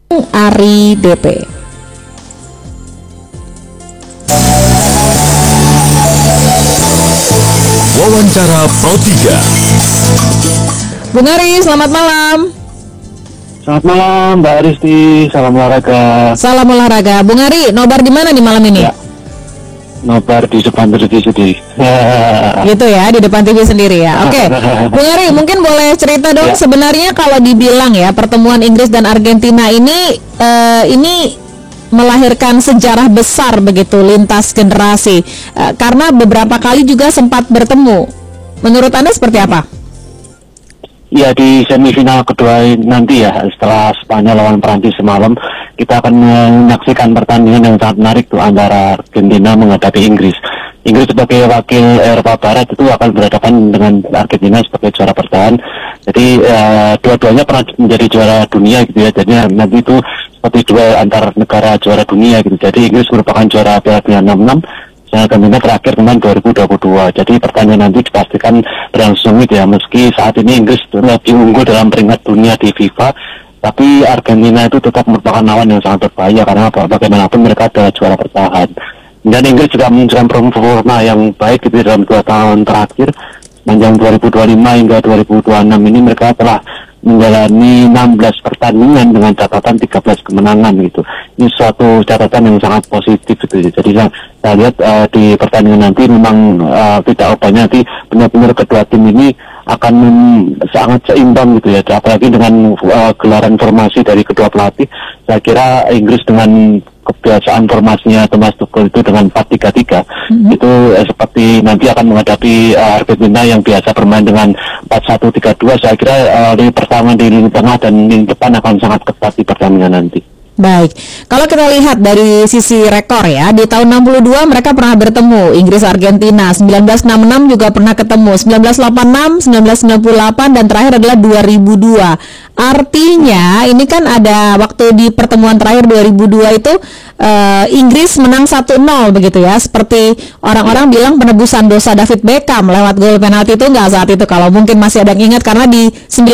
Ari DP. Wawancara Pro 3. Bung Ari, selamat malam. Selamat malam Mbak Aristi, salam olahraga. Salam olahraga. Bung Ari, nobar di mana nih malam ini? Ya. Nobar di depan TV sendiri. Gitu ya, di depan TV sendiri ya. Oke, Bung Ari, mungkin boleh cerita dong. Ya. Sebenarnya kalau dibilang ya, pertemuan Inggris dan Argentina ini melahirkan sejarah besar begitu lintas generasi, karena beberapa kali juga sempat bertemu. Menurut Anda seperti apa? Ya, di semifinal kedua nanti ya, setelah Spanyol lawan Prancis semalam, kita akan menyaksikan pertandingan yang sangat menarik tuh antara Argentina menghadapi Inggris. Inggris sebagai wakil Eropa Barat itu akan berhadapan dengan Argentina sebagai juara bertahan. Jadi dua-duanya pernah menjadi juara dunia gitu ya. Jadi nanti itu seperti dua antar negara juara dunia gitu. Jadi Inggris merupakan juara Piala Dunia 66. Argentina terakhir kemarin 2022. Jadi pertandingan nanti dipastikan berlangsung gitu ya. Meski saat ini Inggris lebih unggul dalam peringkat dunia di FIFA, tapi Argentina itu tetap merupakan lawan yang sangat berbahaya karena bagaimanapun mereka adalah juara bertahan. Dan Inggris juga menunjukkan performa yang baik gitu dalam 2 tahun terakhir. Sepanjang 2025 hingga 2026 ini mereka telah menjalani 16 pertandingan dengan catatan 13 kemenangan gitu. Ini suatu catatan yang sangat positif gitu. Jadi saya lihat di pertandingan nanti memang tidak opanya nanti benar-benar kedua tim ini akan sangat seimbang gitu ya. Apalagi dengan gelaran formasi dari kedua pelatih, saya kira Inggris dengan kebiasaan formasinya Thomas Tuchel itu dengan 4-3-3 itu seperti nanti akan menghadapi Argentina yang biasa bermain dengan 4-1-3-2. Saya kira lini pertama di lini tengah dan lini depan akan sangat ketat di pertandingan nanti. Baik, kalau kita lihat dari sisi rekor ya, di tahun 62 mereka pernah bertemu, Inggris Argentina, 1966 juga pernah ketemu, 1986, 1998, dan terakhir adalah 2002. Artinya ini kan ada waktu di pertemuan terakhir 2002 itu Inggris menang 1-0 begitu ya, seperti orang-orang bilang penebusan dosa David Beckham lewat gol penalti itu nggak saat itu, kalau mungkin masih ada yang ingat, karena di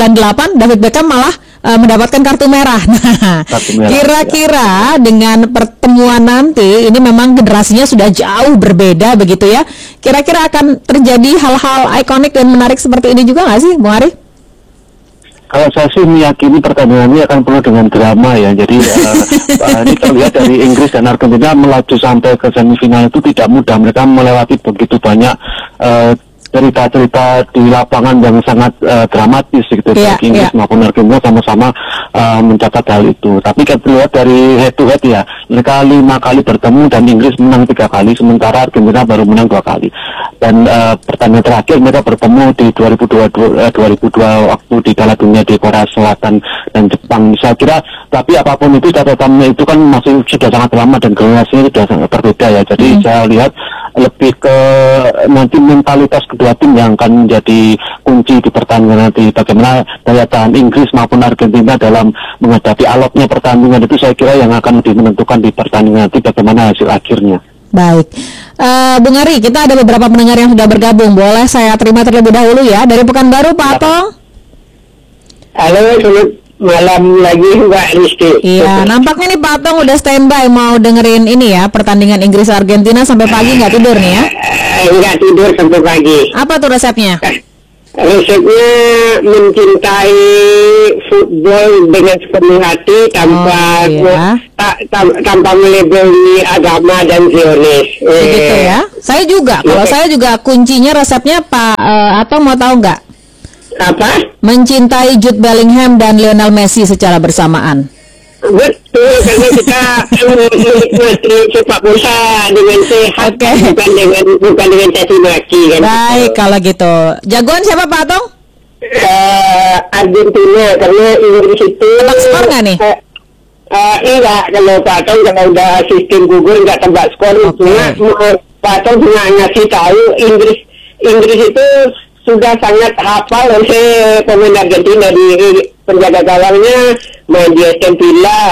98 David Beckham malah mendapatkan kartu merah. Nah, kira-kira dengan pertemuan nanti ini memang generasinya sudah jauh berbeda begitu ya. Kira-kira akan terjadi hal-hal ikonik dan menarik seperti ini juga nggak sih, Bung Ari? Kalau saya sih meyakini pertandingan ini akan penuh dengan drama ya. Jadi ini terlihat dari Inggris dan Argentina melaju sampai ke semifinal itu tidak mudah. Mereka melewati begitu banyak cerita-cerita di lapangan yang sangat dramatis gitu. Baik Inggris maupun Argentina sama-sama mencatat hal itu. Tapi kita lihat dari head to head ya, mereka 5 kali bertemu dan Inggris menang 3 kali, sementara Argentina baru menang 2 kali. Dan pertandingan terakhir mereka bertemu di 2002 waktu di Piala Dunia di Korea Selatan dan Jepang. Saya kira, tapi apapun itu catatannya itu kan masih sudah sangat lama dan generasinya sudah sangat berbeda ya. Jadi saya lihat lebih ke nanti mentalitas kedua tim yang akan menjadi kunci di pertandingan nanti. Bagaimana daya tahan Inggris maupun Argentina dalam menghadapi alotnya pertandingan itu, saya kira yang akan lebih menentukan di pertandingan nanti bagaimana hasil akhirnya. Baik, Bung Ari, kita ada beberapa pendengar yang sudah bergabung. Boleh saya terima terlebih dahulu ya, dari Pekanbaru, Pak Atong. Halo, selamat malam lagi Mbak Rizky. Iya, nampaknya nih Pak Atong udah standby mau dengerin ini ya, pertandingan Inggris Argentina sampai pagi, nggak tidur nih ya? Nggak tidur sampai pagi. Apa tuh resepnya? Resepnya mencintai football dengan sepenuh hati tanpa melebeli agama dan Zionis. Begitu ya. Saya juga, kalau saya juga kuncinya resepnya Pak atau mau tahu nggak? Apa? Mencintai Jude Bellingham dan Lionel Messi secara bersamaan. Betul, karena kita menikmati sepak bola dengan sehat, bukan dengan caci maki kan. Baik, kalau gitu. Jagoan siapa Pak Atong? Argentina, karena Inggris itu. Tebak skor nggak nih? Enggak, kalau Pak Atong kalau udah sistem gugur nggak tebak skor. Cuma Pak Atong cuma ngasih tahu Inggris itu sudah sangat hafal oleh pemain Argentina. Di penjaga gawangnya Mandi Villa,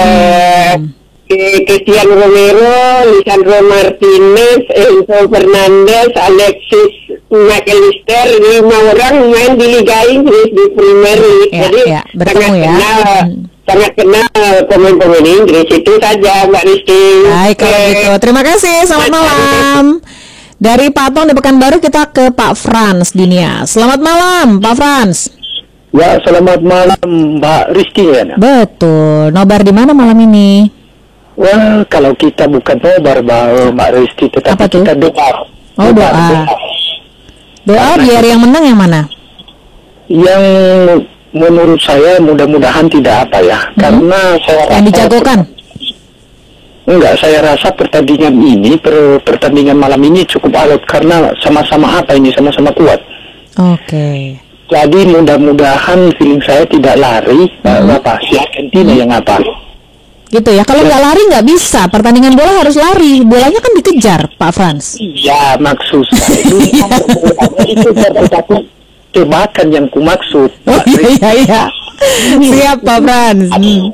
Cristiano Romero, Lisandro Martinez, Enzo Fernandez, Alexis McAllister, 5 orang main di Liga Inggris di Premier League. Jadi sangat kenal sangat kenal pemain-pemain Inggris. Itu saja Mbak Rizky. Baik kalau gitu. Terima kasih. Selamat malam. Dari Pak Tong di Pekanbaru kita ke Pak Frans Dinia. Selamat malam Pak Frans. Ya, selamat malam Mbak Rizky ya. Betul. Nobar di mana malam ini? Wah, kalau kita bukan nobar Mbak Rizky, tetapi kita doa. Oh, doa. Doa biar yang menang yang mana? Yang menurut saya mudah-mudahan tidak apa ya, karena saya yang dijagokan. Enggak, saya rasa pertandingan malam ini cukup alot karena sama-sama apa ini, sama-sama kuat. Oke. Jadi mudah-mudahan feeling saya tidak lari, si Argentina yang apa. Gitu ya, kalau nggak lari nggak bisa, pertandingan bola harus lari, bolanya kan dikejar, Pak Frans. Iya, maksud saya itu tebakan yang ku maksud. Oh iya. Siap Pak Frans.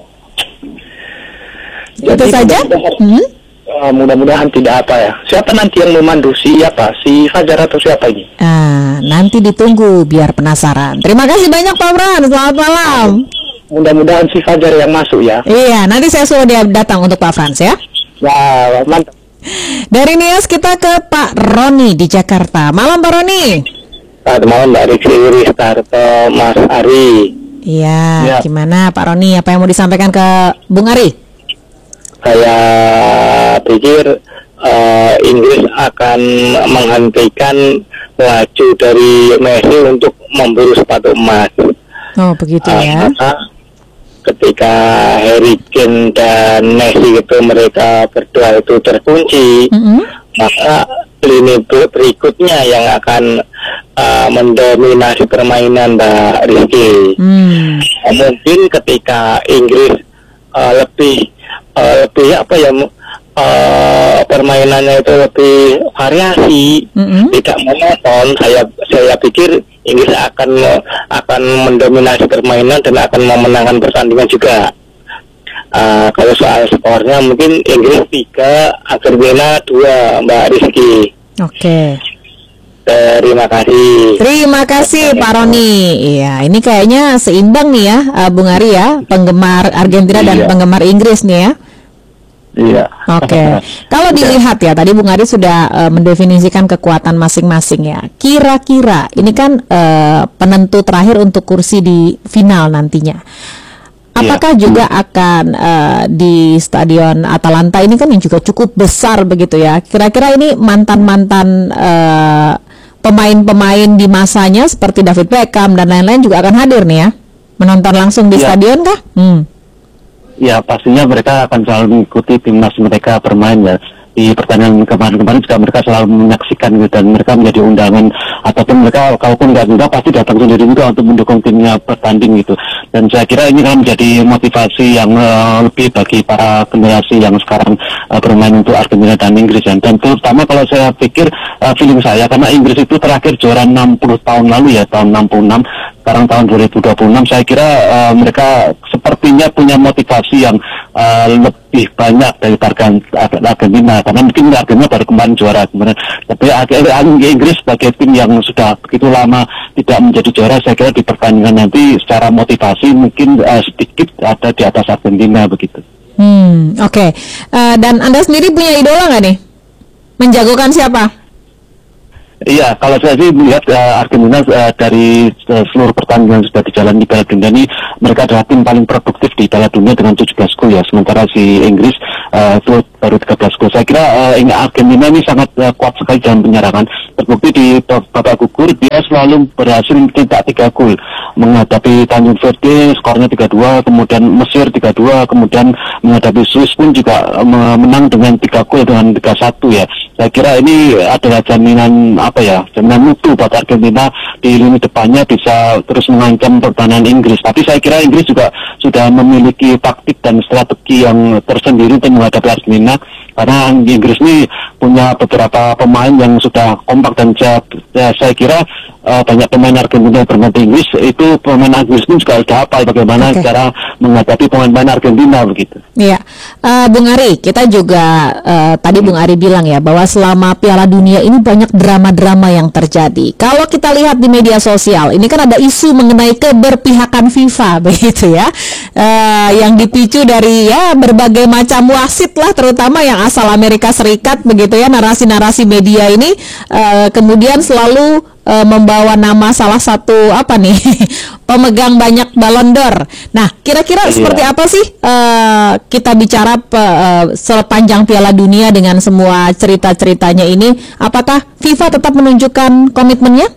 Itu saja. Mudah-mudahan tidak apa ya. Siapa nanti yang memandu? Siapa? Si Fajar atau siapa ini? Nanti ditunggu biar penasaran. Terima kasih banyak Pak Frans. Selamat malam. Mudah-mudahan si Fajar yang masuk ya. Iya, nanti saya suruh dia datang untuk Pak Frans ya. Ya, mantap. Dari Nias kita ke Pak Roni di Jakarta. Malam Pak Roni. Selamat malam Mbak Rizky, Mas Ari. Iya, gimana Pak Roni? Apa yang mau disampaikan ke Bung Ari? Saya pikir Inggris akan menghentikan laju dari Messi untuk memburu sepatu emas. Oh begitu ya. Ketika Harry Kane dan Messi itu mereka berdua itu terkunci, maka lini berikutnya yang akan mendominasi permainan Mbak Rizky. Mungkin ketika Inggris lebih permainannya itu lebih variasi, tidak monoton. Saya pikir Inggris akan mendominasi permainan dan akan memenangkan pertandingan juga. Kalau soal skornya mungkin Inggris 3, Argentina 2, Mbak Rizky. Oke. Terima kasih. Terima kasih Pak Roni. Iya, ini kayaknya seimbang nih ya, Bung Ari ya, penggemar Argentina dan penggemar Inggris nih ya. Iya. Oke. Kalau dilihat ya, tadi Bung Ari sudah mendefinisikan kekuatan masing-masing ya. Kira-kira ini kan penentu terakhir untuk kursi di final nantinya. Apakah juga akan di Stadion Atalanta ini kan yang juga cukup besar begitu ya. Kira-kira ini mantan-mantan pemain-pemain di masanya seperti David Beckham dan lain-lain juga akan hadir nih ya. Menonton langsung di stadion kah? Ya pastinya mereka akan selalu mengikuti timnas mereka bermain ya. Di pertandingan kemarin-kemarin juga mereka selalu menyaksikan gitu, dan mereka menjadi undangan, ataupun mereka kalaupun nggak diundang pasti datang sendiri juga untuk mendukung timnya bertanding gitu. Dan saya kira ini akan menjadi motivasi yang lebih bagi para generasi yang sekarang bermain untuk Argentina dan Inggris ya. Dan terutama kalau saya pikir feeling saya, karena Inggris itu terakhir juara 60 tahun lalu ya, tahun 66, sekarang tahun 2026, saya kira mereka sepertinya punya motivasi yang lebih banyak dari Argentina, karena mungkin Argentina baru kemarin juara kemarin. Tapi Inggris sebagai tim yang sudah begitu lama tidak menjadi juara, saya kira di pertandingan nanti secara motivasi mungkin sedikit ada di atas Argentina begitu. Oke. Dan Anda sendiri punya idola nggak nih? Menjagokan siapa? Iya, kalau saya sih melihat Argentina dari seluruh pertandingan yang sudah dijalani di Piala Dunia ini, mereka adalah tim paling produktif di Piala Dunia dengan 17 gol ya. Sementara si Inggris itu baru 13 gol. Saya kira Argentina ini sangat kuat sekali dalam penyerangan. Terbukti di babak gugur dia selalu berhasil mencetak 3 gol. Menghadapi Tanjung Verde skornya 3-2, kemudian Mesir 3-2, kemudian menghadapi Swiss pun juga menang dengan 3 gol dengan 3-1 ya. Saya kira ini adalah jaminan jaminan mutu buat Argentina di lini depannya bisa terus mengancam pertahanan Inggris. Tapi saya kira Inggris juga sudah memiliki taktik dan strategi yang tersendiri untuk menghadapi Argentina, karena Inggris ini punya beberapa pemain yang sudah kompak dan saya kira banyak pemain Argentina yang bermain di Inggris, itu pemain Inggris pun juga sudah hafal bagaimana cara menghadapi pemain-pemain Argentina begitu. Iya, Bung Ari, kita juga tadi Bung Ari bilang ya bahwa selama Piala Dunia ini banyak drama-drama yang terjadi. Kalau kita lihat di media sosial, ini kan ada isu mengenai keberpihakan FIFA begitu ya, yang dipicu dari ya berbagai macam wasit lah, terutama yang asal Amerika Serikat begitu ya. Narasi-narasi media ini kemudian selalu membawa nama salah satu pemegang banyak Ballon d'Or. Nah, kira-kira seperti apa sih kita bicara sepanjang Piala Dunia dengan semua cerita-ceritanya ini? Apakah FIFA tetap menunjukkan komitmennya?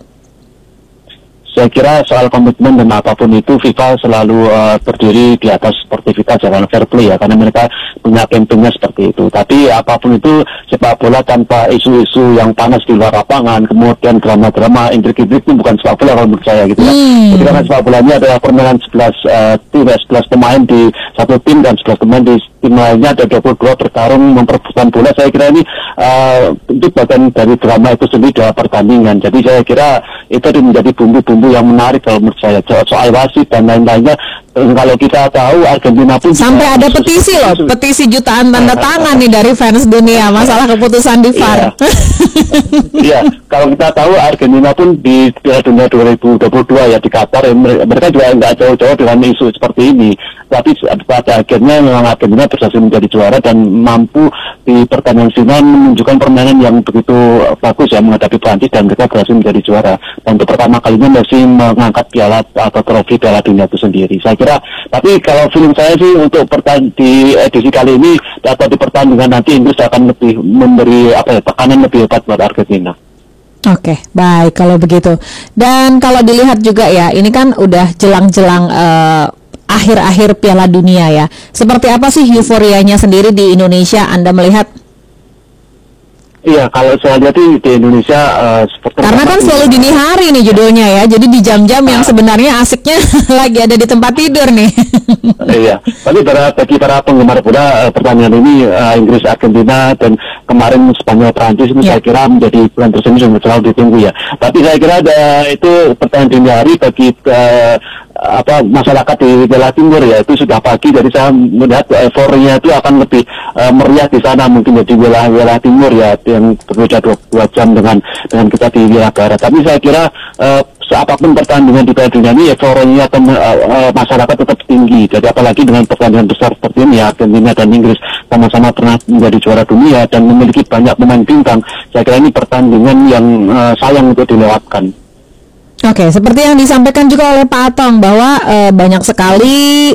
Saya kira soal komitmen dan apapun itu FIFA selalu berdiri di atas sportivitas dan fair play ya, karena mereka punya campaignnya seperti itu. Tapi apapun itu, sepak bola tanpa isu-isu yang panas di luar lapangan, kemudian drama-drama intrik-intrik itu bukan sepak bola kalau menurut saya gitu ya. Jadi karena sepak bolanya adalah permainan 11 pemain di satu tim dan 11 pemain di tim lainnya, ada 22 bertarung memperebutkan bola. Saya kira ini itu bagian dari drama itu sendiri dalam pertandingan. Jadi saya kira itu menjadi bumbu-bumbu yang menarik kalau menurut saya. Soal wasit dan lain-lainnya, kalau kita tahu Argentina pun sampai ada petisi loh, petisi jutaan tanda tangan nih dari fans dunia masalah keputusan di VAR. Iya, kalau kita tahu Argentina pun di Piala Dunia 2022 ya di Qatar, mereka juga nggak jauh-jauh dengan isu seperti ini. Tapi pada akhirnya memang Argentina berhasil menjadi juara dan mampu di pertandingan final menunjukkan permainan yang begitu bagus ya menghadapi Prancis, dan mereka berhasil menjadi juara. Dan untuk pertama kalinya Messi mengangkat piala atau trofi Piala Dunia itu sendiri. Saya kira, tapi kalau feeling saya sih untuk di edisi kali ini atau di pertandingan nanti Inggris akan lebih memberi tekanan lebih hebat buat Argentina. Oke, baik kalau begitu. Dan kalau dilihat juga ya, ini kan udah jelang-jelang akhir-akhir Piala Dunia ya. Seperti apa sih euforianya sendiri di Indonesia Anda melihat? Iya, kalau saya lihat di Indonesia karena kan selalu dini hari nih judulnya ya, jadi di jam-jam yang sebenarnya asiknya lagi ada di tempat tidur nih. Iya, tapi bagi para penggemar bola pertandingan ini Inggris Argentina dan kemarin Spanyol Prancis ini saya kira menjadi bulan tersendiri yang selalu ditunggu ya. Tapi saya kira itu pertandingan dini hari bagi masyarakat di Jawa Timur ya, itu sudah pagi, jadi saya melihat euforinya itu akan lebih meriah di sana, mungkin di wilayah timur ya yang berbeda 2 jam dengan kita di wilayah barat. Tapi saya kira apapun pertandingan di Piala Dunia ini euforinya masyarakat tetap tinggi. Jadi apalagi dengan pertandingan besar seperti ini ya, Argentina dan Inggris sama-sama pernah menjadi juara dunia dan memiliki banyak pemain bintang. Saya kira ini pertandingan yang sayang untuk dilewatkan. Oke, seperti yang disampaikan juga oleh Pak Atong bahwa banyak sekali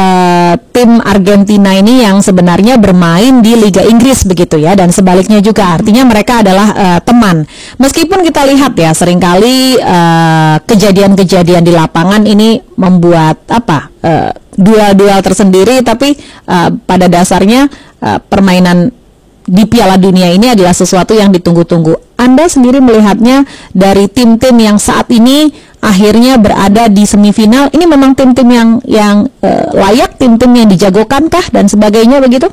tim Argentina ini yang sebenarnya bermain di Liga Inggris begitu ya, dan sebaliknya juga, artinya mereka adalah teman. Meskipun kita lihat ya seringkali kejadian-kejadian di lapangan ini membuat duel-duel tersendiri, tapi pada dasarnya permainan di Piala Dunia ini adalah sesuatu yang ditunggu-tunggu. Anda sendiri melihatnya dari tim-tim yang saat ini akhirnya berada di semifinal, ini memang tim-tim yang layak, tim-tim yang dijagokankah dan sebagainya begitu?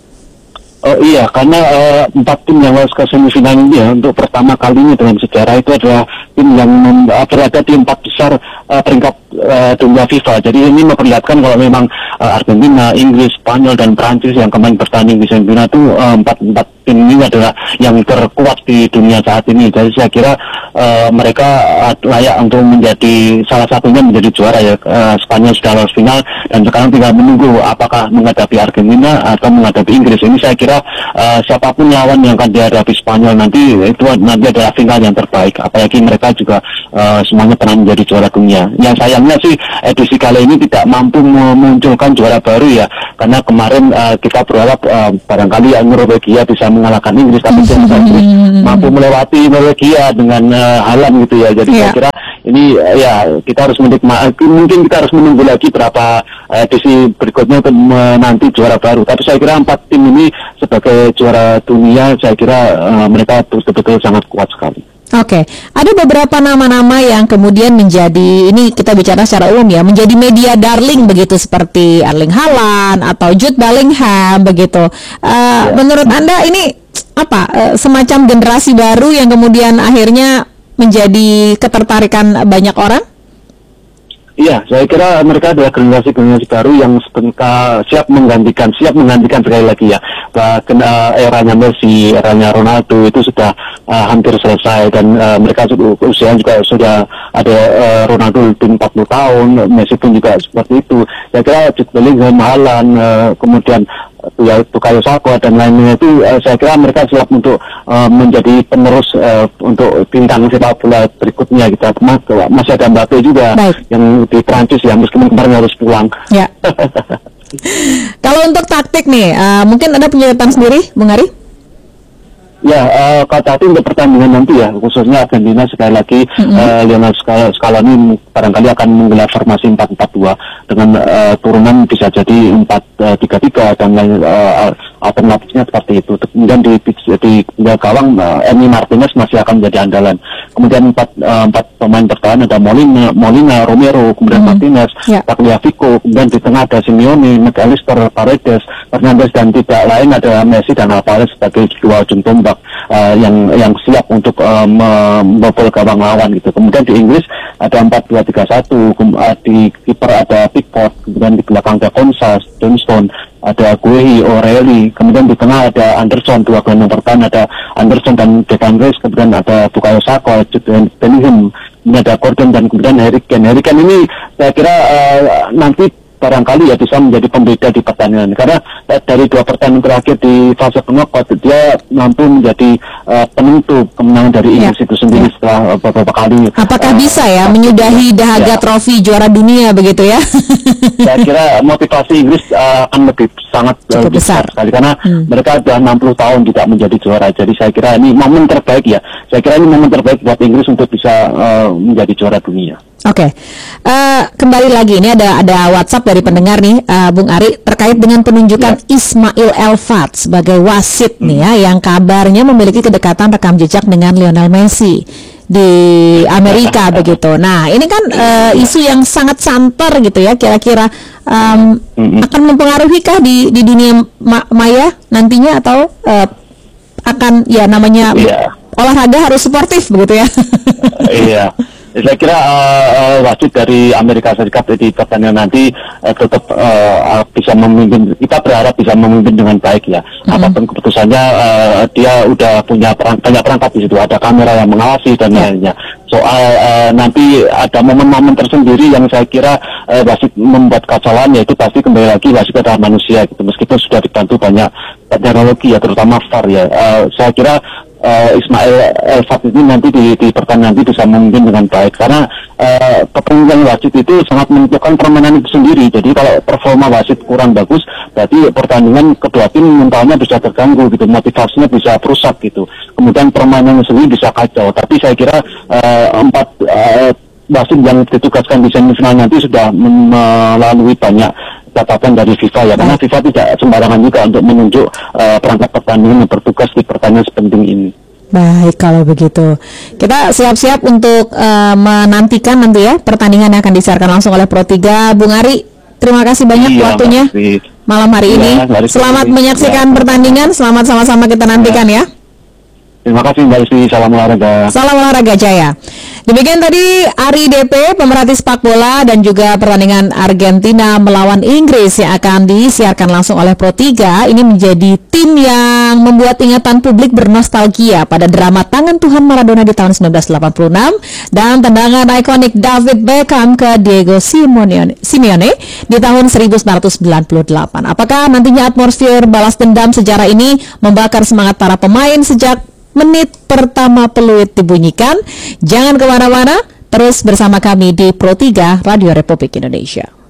Oh iya, karena 4 tim yang lolos ke semifinal ini ya, untuk pertama kalinya dalam sejarah itu adalah tim yang berada di 4 besar peringkat dunia FIFA. Jadi ini memperlihatkan kalau memang Argentina, Inggris, Spanyol dan Prancis yang kemarin bertanding di semifinal itu 4 tim ini adalah yang terkuat di dunia saat ini. Jadi saya kira mereka layak untuk menjadi salah satunya menjadi juara ya. Spanyol sudah lolos final dan sekarang tinggal menunggu apakah menghadapi Argentina atau menghadapi Inggris. Ini saya kira siapapun lawan yang akan dihadapi Spanyol nanti itu nanti adalah final yang terbaik. Apalagi mereka juga semuanya pernah menjadi juara dunia. Yang sayangnya sih edisi kali ini tidak mampu memunculkan juara baru ya, karena kemarin kita berharap barangkali Norwegia bisa mengalahkan Inggris, tapi Inggris mampu melewati Norwegia dengan Haaland gitu ya. Jadi saya kira ini ya kita harus menikmati, mungkin kita harus menunggu lagi berapa edisi berikutnya untuk menanti juara baru. Tapi saya kira 4 tim ini sebagai juara dunia saya kira mereka betul-betul sangat kuat sekali. Oke, ada beberapa nama-nama yang kemudian menjadi, ini kita bicara secara umum ya, menjadi media darling begitu, seperti Erling Haaland atau Jude Bellingham begitu. Menurut Anda ini semacam generasi baru yang kemudian akhirnya menjadi ketertarikan banyak orang? Iya, saya kira mereka adalah generasi baru yang siap menggantikan sekali lagi ya. Bahkan eranya Messi, eranya Ronaldo itu sudah hampir selesai, dan mereka usia juga sudah ada, Ronaldo lebih 40 tahun, Messi pun juga seperti itu. Saya kira Jude Bellingham, Haaland, kemudian Bukayo Saka dan lainnya itu, saya kira mereka siap untuk menjadi penerus untuk bintang sepak bola berikutnya. Kita masih ada Mbappe juga. Baik. Yang di Prancis ya, meskipun kemarin harus pulang. Ya. Kalau untuk taktik nih, mungkin ada penjelasan sendiri, Bung Ari? Ya, kalau tadi untuk pertandingan nanti ya, khususnya Argentina sekali lagi, Lionel Scaloni barangkali akan menggelar formasi 4-4-2 dengan turunan bisa jadi 4-3-3 dan lain alternatifnya seperti itu. Kemudian di gawang Emi Martinez masih akan menjadi andalan. Kemudian empat pemain bertahan ada Molina, Romero, kemudian Martinez, Tagliafico, kemudian di tengah ada Simeone, McAllister, Paredes, Fernandes, dan tidak lain ada Messi dan Alvarez sebagai dua ujung tombak yang siap untuk membobol gawang lawan gitu. Kemudian di Inggris ada 4-2-3-1, di kiper ada Pickford, kemudian di belakang ada Konsa, Johnstone, ada Guehi, O'Reilly, kemudian di tengah ada Anderson, dua gelandang bertahan ada Anderson dan Declan Rice, kemudian ada Bukayo Saka, Jude Bellingham, kemudian ada Gordon, dan kemudian Harry Kane. Harry Kane ini saya kira nanti barangkali ya bisa menjadi pembeda di pertandingan, karena dari dua pertandingan terakhir di fase knockout dia mampu menjadi penentu kemenangan dari Inggris itu sendiri setelah beberapa kali. Apakah bisa ya menyudahi dahaga trofi juara dunia begitu ya? Saya kira motivasi Inggris akan sangat besar sekali, karena mereka sudah 60 tahun tidak menjadi juara. Jadi saya kira ini momen terbaik ya. Saya kira ini momen terbaik buat Inggris untuk bisa menjadi juara dunia. Oke. Kembali lagi, ini ada WhatsApp dari pendengar nih, Bung Ari, terkait dengan penunjukan Ismail El-Fat sebagai wasit nih ya, yang kabarnya memiliki kedekatan rekam jejak dengan Lionel Messi di Amerika begitu. Nah, ini kan isu yang sangat santer gitu ya, kira-kira akan mempengaruhikah di dunia maya nantinya, atau akan ya namanya olahraga harus sportif begitu ya? Iya. Saya kira wasit dari Amerika Serikat di pertandingan nanti tetap bisa memimpin. Kita berharap bisa memimpin dengan baik ya. Apapun keputusannya, dia udah punya banyak perangkat di situ. Ada kamera yang mengawasi dan lainnya. Soal nanti ada momen-momen tersendiri yang saya kira wasit membuat kacauan, yaitu pasti kembali lagi wasit adalah manusia gitu. Meskipun sudah dibantu banyak teknologi ya, terutama VAR ya. Saya kira Ismail El-Fat ini nanti di pertandingan nanti bisa memimpin dengan baik, karena kepemimpinan wasit itu sangat menentukan permainan itu sendiri. Jadi kalau performa wasit kurang bagus, berarti pertandingan kedua tim mentalnya bisa terganggu gitu, motivasinya bisa rusak gitu, kemudian permainannya sendiri bisa kacau. Tapi saya kira empat wasit yang ditugaskan di semifinal nanti sudah melalui banyak catatan dari FIFA ya, karena FIFA tidak sembarangan juga untuk menunjuk perangkat pertandingan yang bertugas di pertandingan sepenting ini. Baik, kalau begitu kita siap-siap untuk menantikan nanti ya pertandingan yang akan disiarkan langsung oleh Pro 3. Bung Ari, terima kasih banyak waktunya malam hari ini. Selamat menyaksikan pertandingan, selamat sama-sama kita nantikan ya. Terima kasih Mbak Rizky, salam olahraga. Salam olahraga Jaya. Demikian tadi Ari DP, pemerhati sepak bola, dan juga pertandingan Argentina melawan Inggris yang akan disiarkan langsung oleh Pro 3. Ini menjadi tim yang membuat ingatan publik bernostalgia pada drama Tangan Tuhan Maradona di tahun 1986 dan tendangan ikonik David Beckham ke Diego Simeone di tahun 1998. Apakah nantinya atmosfer balas dendam sejarah ini membakar semangat para pemain sejak menit pertama peluit dibunyikan? Jangan kemana-mana, terus bersama kami di Pro 3 Radio Republik Indonesia.